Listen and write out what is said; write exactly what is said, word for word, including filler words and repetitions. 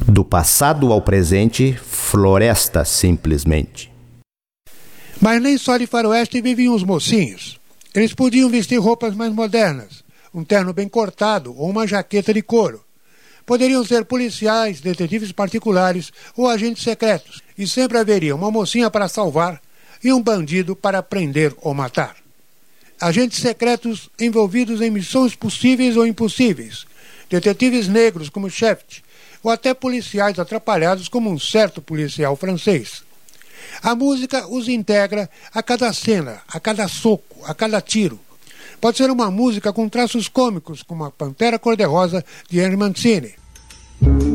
Do passado ao presente, floresta simplesmente. Mas nem só de faroeste viviam os mocinhos. Eles podiam vestir roupas mais modernas, um terno bem cortado ou uma jaqueta de couro. Poderiam ser policiais, detetives particulares ou agentes secretos. E sempre haveria uma mocinha para salvar e um bandido para prender ou matar. Agentes secretos envolvidos em missões possíveis ou impossíveis. Detetives negros como Shaft, ou até policiais atrapalhados como um certo policial francês. A música os integra a cada cena, a cada soco, a cada tiro. Pode ser uma música com traços cômicos, como a Pantera Cor-de-Rosa de Henry Mancini.